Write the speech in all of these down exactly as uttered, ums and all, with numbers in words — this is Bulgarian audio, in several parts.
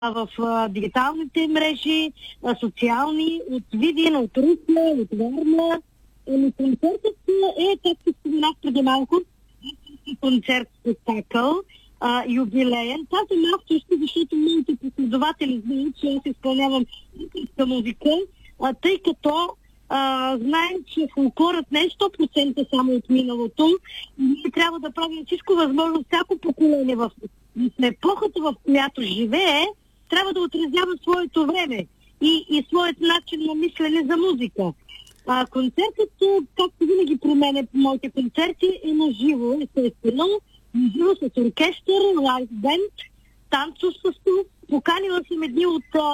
в а, дигиталните мрежи, а, социални, от Видин, от Русе, от Варна. Ами концертът е, както споменах преди малко, концерт-спектакъл, а, юбилеен. Тази малко ще, защото моите последователи знаят, че аз изпълнявам музика, а, тъй като а, знаем, че фолклорът не е сто процента само от миналото. Ние трябва да правим всичко възможно, всяко поколение в епохата, в която живее, трябва да отразява своето време и, и своят начин на мислене за музика. А концертът, както винаги при мен по моите концерти, е на живо, естествено, на живо с оркестър, лайв бенд, танцов състав. Поканила съм едни от а,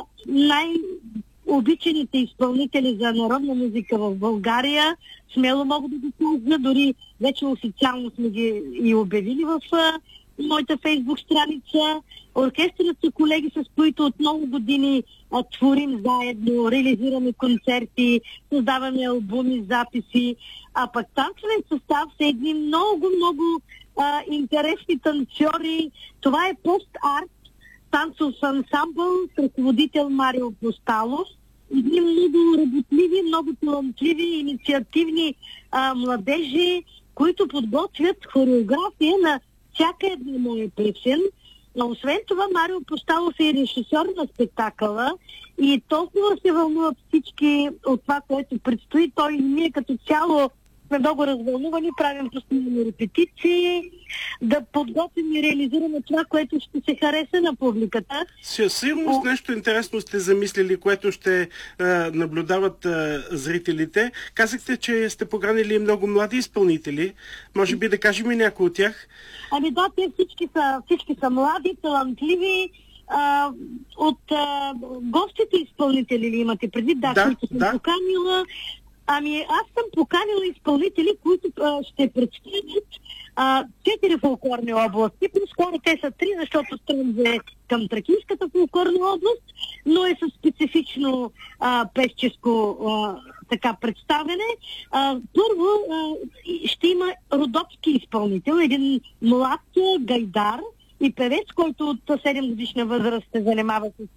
най-обичаните изпълнители за народна музика в България. Смело мога да го кажа, дори вече официално сме ги и обявили в а, моята фейсбук страница. Оркестърът са колеги, с които от много години а, творим заедно, реализираме концерти, създаваме албуми, записи. А пък танцовен състав са едни много, много а, интересни танцори. Това е пост-арт, танцов ансамбъл, с ръководител Марио Посталов. Едни много работливи, много талантливи, инициативни а, младежи, които подготвят хореография на всяка една моя песен. Но освен това, Марио Посталов е режисьор на спектакъла и толкова се вълнуват всички от това, което предстои. Той и ние като цяло сме много развълнувани, правим постоянни репетиции, да подготвим и реализираме това, което ще се хареса на публиката. Със сигурност нещо интересно сте замислили, което ще а, наблюдават а, зрителите. Казахте, че сте поканили много млади изпълнители. Може би да кажем и някои от тях? Ами да, те всички са, всички са млади, талантливи. А, от а, гостите изпълнители ли имате преди? Да, да, които съм да. поканила. Ами аз съм поканила изпълнители, които а, ще представят а, четири фолклорни области. По-скоро те са три, защото Странджа е към Тракийската фолклорна област, но е със специфично а, певческо а, така представене. А, първо а, ще има родопски изпълнител, един млад гайдар и певец, който от седем годишна възраст се занимава с,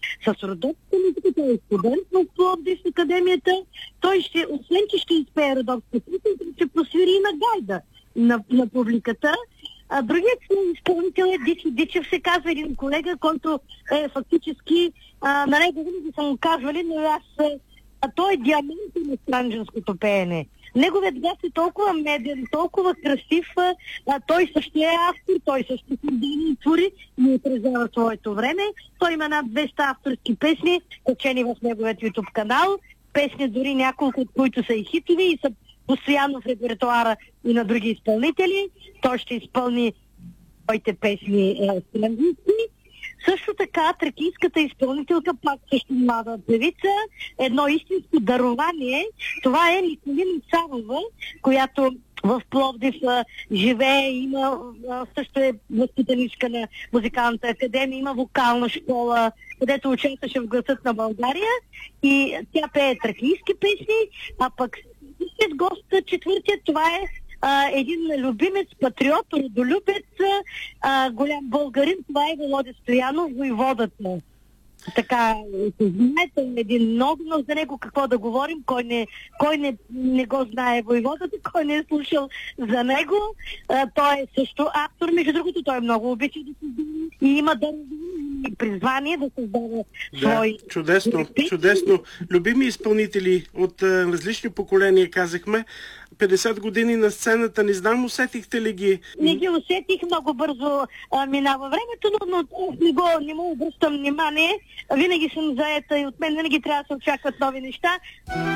с родопска музика. Той е студент в Пловдив академията. Той ще, освен че ще изпее родопска музика, ще просвири и на гайда на, на публиката. А, другият изпълнител е Дичи Дичев, се казва, един колега, който е фактически, а, на него винаги са му казвали, но аз, а той е диамант на странджанското пеене. Неговият глас е толкова меден, толкова красив, а, той също е автор, той също създава твори и отразява своето време. Той има над двеста авторски песни, качени в неговият YouTube канал, песни дори няколко, от които са и хитови и са постоянно в репертуара и на други изпълнители. Той ще изпълни своите песни странджански. Също така тракийската изпълнителка, пак също млада певица, едно истинско дарование. Това е Николина Царова, която в Пловдив а, живее, има, а, също е възпитаничка на Музикалната академия, има вокална школа, където участваше в Гласът на България и тя пее тракийски песни, а пък след госта четвъртият, това е а, един любимец, патриот, родолюбец, а, голям българин, това е Володя Стоянов, войводата. Така, знаете, един много, но за него какво да говорим, кой не, кой не, не го знае войводата, кой не е слушал за него. А, той е също автор, между другото, той много обича да създава и има да и призвание да създава да, свой... Чудесно, репетиции. чудесно. Любими изпълнители от а, различни поколения, казахме. петдесет години на сцената, не знам, усетихте ли ги? Не ги усетих, много бързо а, минава времето, но, но не, го, не му обръщам внимание. Винаги съм заета и от мен винаги трябва да се очакват нови неща.